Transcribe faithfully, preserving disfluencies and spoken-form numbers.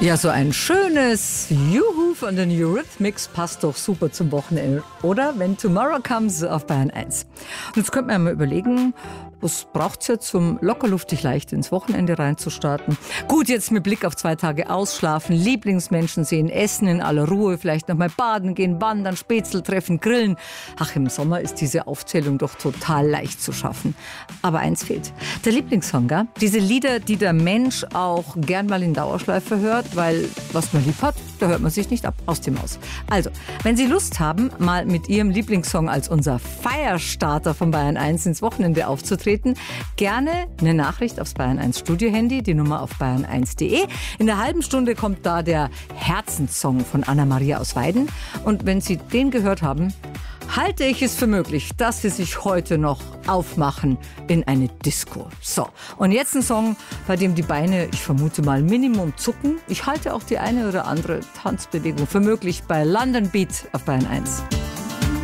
Ja, so ein schönes Juhu von den Eurythmics passt doch super zum Wochenende, oder? Wenn Tomorrow Comes auf Bayern eins. Und jetzt könnte man ja mal überlegen, was braucht's jetzt, um lockerluftig leicht ins Wochenende reinzustarten? Gut, jetzt mit Blick auf zwei Tage ausschlafen, Lieblingsmenschen sehen, essen in aller Ruhe, vielleicht noch mal baden gehen, wandern, Spätzle treffen, grillen. Ach, im Sommer ist diese Aufzählung doch total leicht zu schaffen. Aber eins fehlt. Der Lieblingssong, gell? Diese Lieder, die der Mensch auch gern mal in Dauerschleife hört, weil was man lieb hat, da hört man sich nicht ab aus dem Haus. Also, wenn Sie Lust haben, mal mit Ihrem Lieblingssong als unser Feierstarter von Bayern eins ins Wochenende aufzutreten, gerne eine Nachricht aufs Bayern eins Studio-Handy, die Nummer auf bayern eins punkt de. In der halben Stunde kommt da der Herzenssong von Anna-Maria aus Weiden. Und wenn Sie den gehört haben, halte ich es für möglich, dass Sie sich heute noch aufmachen in eine Disco. So, und jetzt ein Song, bei dem die Beine, ich vermute mal, Minimum zucken. Ich halte auch die eine oder andere Tanzbewegung für möglich bei London Beat auf Bayern eins.